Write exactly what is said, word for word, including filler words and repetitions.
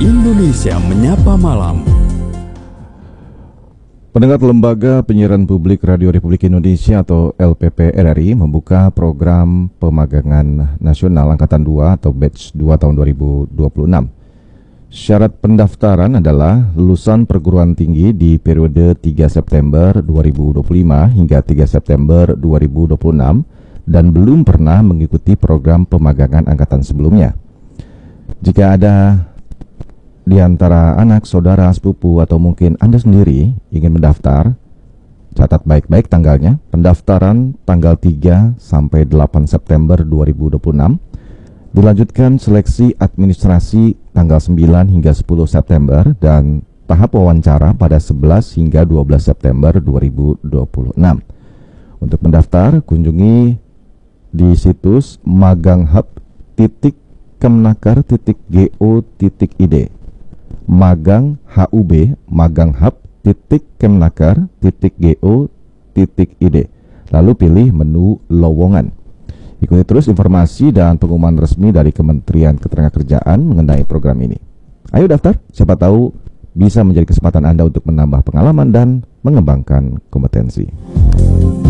Indonesia Menyapa Malam. Pendengar, Lembaga Penyiaran Publik Radio Republik Indonesia atau L P P R R I membuka program pemagangan nasional Angkatan dua atau Batch dua tahun dua ribu dua puluh enam. Syarat pendaftaran adalah lulusan perguruan tinggi di periode tiga September dua ribu dua puluh lima hingga tiga September dua ribu dua puluh enam dan belum pernah mengikuti program pemagangan angkatan sebelumnya. Jika ada di antara anak, saudara, sepupu, atau mungkin Anda sendiri ingin mendaftar, catat baik-baik tanggalnya. Pendaftaran tanggal tiga sampai delapan September dua ribu dua puluh enam. Dilanjutkan seleksi administrasi tanggal sembilan hingga sepuluh September dan tahap wawancara pada sebelas hingga dua belas September dua ribu dua puluh enam. Untuk mendaftar, kunjungi di situs maganghub titik kemnaker titik go titik id. Magang hub maganghub titik kemnaker titik go titik id. Lalu pilih menu lowongan. Ikuti terus informasi dan pengumuman resmi dari Kementerian Ketenagakerjaan mengenai program ini. Ayo daftar, siapa tahu bisa menjadi kesempatan Anda untuk menambah pengalaman dan mengembangkan kompetensi.